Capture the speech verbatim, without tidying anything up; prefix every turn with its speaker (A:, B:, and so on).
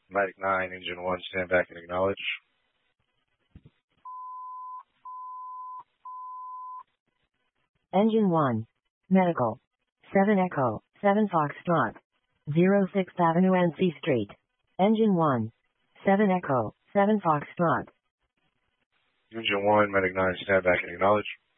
A: Medic nine, Engine one, stand back and acknowledge.
B: Engine one. Medical. seven Echo, seven Foxtrot. zero sixth Avenue N C Street. Engine one. seven Echo, seven Foxtrot.
A: Engine one, Medic nine, stand back and acknowledge.